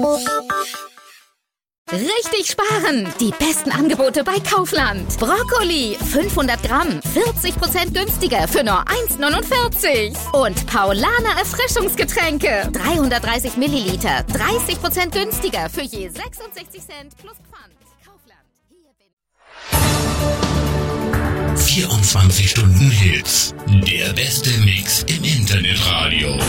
Richtig sparen! Die besten Angebote bei Kaufland. Brokkoli, 500 Gramm, 40% günstiger für nur 1,49. Und Paulaner Erfrischungsgetränke, 330 Milliliter, 30% günstiger für je 66 Cent plus Pfand. Kaufland. Hier bin 24 Stunden Hits. Der beste Mix im Internetradio.